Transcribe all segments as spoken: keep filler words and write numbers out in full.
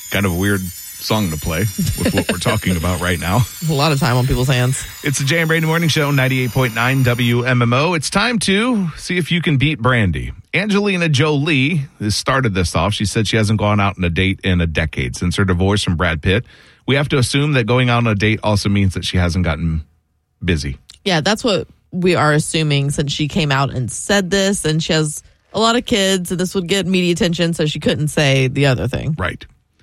Kind of a weird song to play with what we're talking about right now. A lot of time on people's hands. It's the Jay and Brandy Morning Show, ninety-eight point nine W M M O. It's time to see if you can beat Brandy. Angelina Jolie has started this off. She said she hasn't gone out on a date in a decade since her divorce from Brad Pitt. We have to assume that going out on a date also means that she hasn't gotten busy. Yeah, that's what we are assuming since she came out and said this, and she has a lot of kids, and this would get media attention, so she couldn't say the other thing. Right.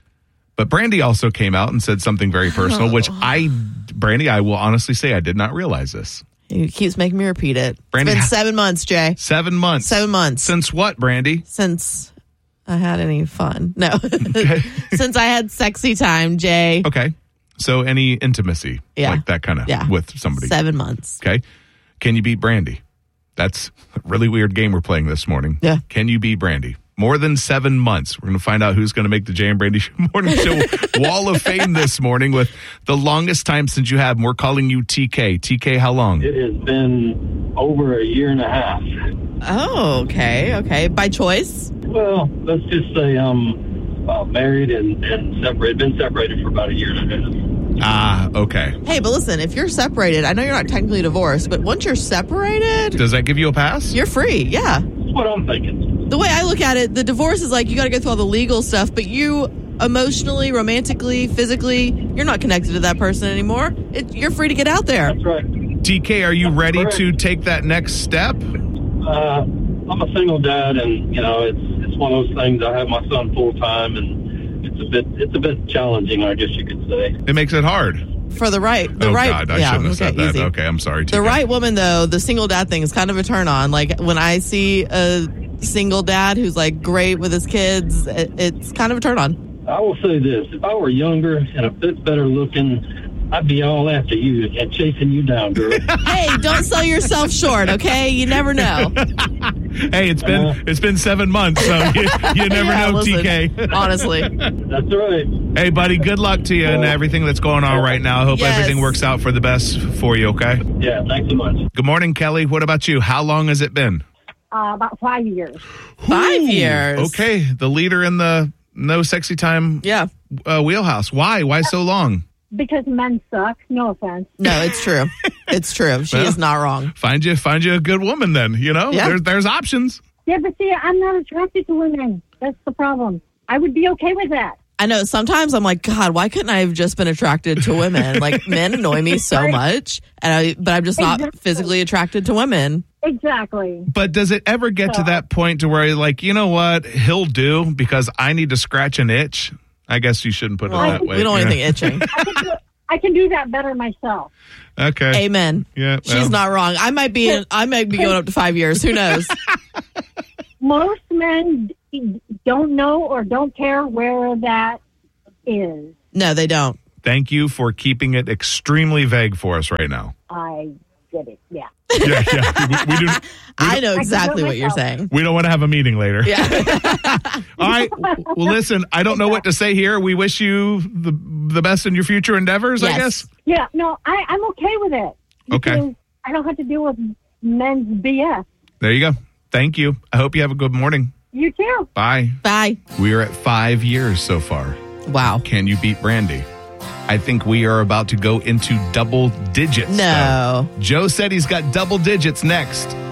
But Brandy also came out and said something very personal, which I, Brandy, I will honestly say I did not realize this. He keeps making me repeat it. Brandy, it's been seven months, Jay. Seven months. Seven months. Since what, Brandy? Since I had any fun. No. Okay. Since I had sexy time, Jay. Okay. So any intimacy, yeah. like that kind of yeah. with somebody. Seven months. Okay. Can you beat Brandy? That's a really weird game we're playing this morning. Yeah. Can you beat Brandy? More than seven months. We're going to find out who's going to make the Jay and Brandy Morning Show Wall of Fame this morning with the longest time since you have. And we're calling you T K. T K, how long? It has been over a year and a half. Oh, okay. Okay. By choice? Well, let's just say I'm uh, married and, and separated. Been separated for about a year and a half. Ah, okay. Hey, but listen, if you're separated, I know you're not technically divorced, but once you're separated, does that give you a pass? You're free, yeah. That's what I'm thinking. The way I look at it, the divorce is like you got to go through all the legal stuff, but you emotionally, romantically, physically, you're not connected to that person anymore. It, you're free to get out there. That's right. T K, are you That's ready correct. to take that next step? Uh, I'm a single dad, and you know it's it's one of those things. I have my son full time, and it's a bit it's a bit challenging, I guess you could say. It makes it hard. For the right, the oh, right, God, I yeah, shouldn't have okay, said that. easy. Okay, I'm sorry, T K. The right woman, though, the single dad thing is kind of a turn on. Like when I see a single dad who's like great with his kids, it, it's kind of a turn on. I will say this: if I were younger and a bit better looking, I'd be all after you and chasing you down, girl. Hey, don't sell yourself short, okay? You never know. Hey, it's been uh, it's been seven months, so you, you never yeah, know, listen, T K. Honestly. That's right. Hey, buddy, good luck to you and everything that's going on right now. I hope yes. everything works out for the best for you, okay? Yeah, thanks so much. Good morning, Kelly. What about you? How long has it been? Uh, about five years. Five Ooh, years. Okay, the leader in the no sexy time yeah. uh, wheelhouse. Why? Why so long? Because men suck. No offense. No, it's true. It's true. She well, is not wrong. Find you, find you a good woman then. You know, yeah. there's there's options. Yeah, but see, I'm not attracted to women. That's the problem. I would be okay with that. I know. Sometimes I'm like, God, why couldn't I have just been attracted to women? Like, men annoy me so right. much, and I, but I'm just not exactly. physically attracted to women. Exactly. But does it ever get so, to that point to where you're like, you know what, he'll do because I need to scratch an itch? I guess you shouldn't put well, it that way. We don't want anything itching. I can, do, I can do that better myself. Okay. Amen. Yeah. Well. She's not wrong. I might be. In, I might be going up to five years. Who knows? Most men don't know or don't care where that is. No, they don't. Thank you for keeping it extremely vague for us right now. I get it. Yeah. Yeah, yeah. We, we do, we I know exactly what you're saying. We don't want to have a meeting later. Yeah. All right. Well, listen, I don't know what to say here. We wish you the the best in your future endeavors, yes. I guess. Yeah. No, I, I'm okay with it. Okay. I don't have to deal with men's B S. There you go. Thank you. I hope you have a good morning. You too. Bye. Bye. We are at five years so far. Wow. Can you beat Brandy? I think we are about to go into double digits. No. Though. Joe said he's got double digits next.